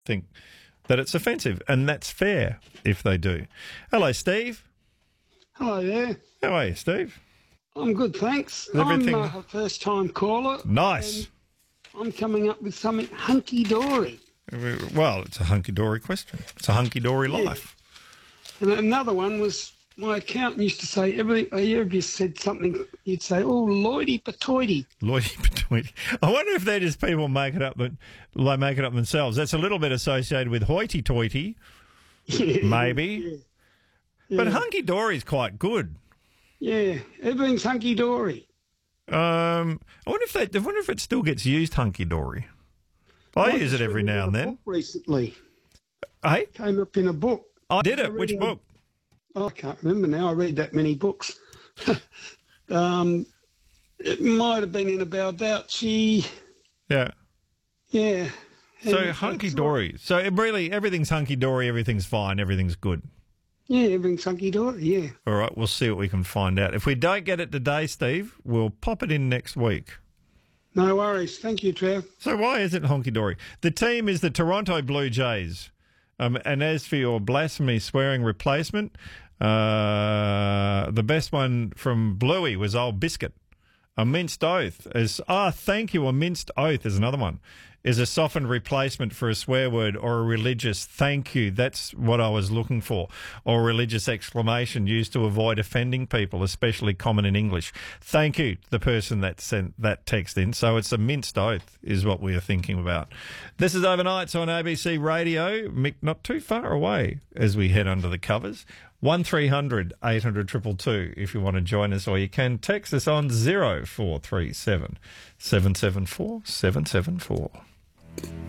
think that it's offensive, and that's fair if they do. Hello, Steve. Hello there. How are you, Steve? I'm good, thanks. Everything- I'm a first-time caller. Nice. And I'm coming up with something hunky-dory. Well, it's a hunky-dory question. It's a hunky-dory life. And another one was my accountant used to say, everything you said something, you'd say, oh, loity-patoity. Loity-patoity. I wonder if they're just people make it up themselves. That's a little bit associated with hoity-toity, maybe. Yeah. But hunky-dory is quite good. Yeah, everything's hunky-dory. I wonder if it still gets used, hunky-dory. I use it every now and then. Recently. Hey? Came up in a book. I did it. Which book? I can't remember now. I read that many books. It might have been in a Baldacci. Yeah. Yeah. So hunky-dory. So everything's hunky-dory, everything's fine, everything's good. Yeah, everything's hunky-dory, yeah. All right, we'll see what we can find out. If we don't get it today, Steve, we'll pop it in next week. No worries. Thank you, Trev. So why is it honky-dory? The team is the Toronto Blue Jays. And as for your blasphemy swearing replacement, the best one from Bluey was Old Biscuit. A minced oath thank you. A minced oath is another one. Is a softened replacement for a swear word or a religious thank you. That's what I was looking for. Or a religious exclamation used to avoid offending people, especially common in English. Thank you, the person that sent that text in. So it's a minced oath is what we are thinking about. This is Overnights on ABC Radio. Mick, not too far away as we head under the covers. 1300 800 222 if you want to join us, or you can text us on 0437 774 774.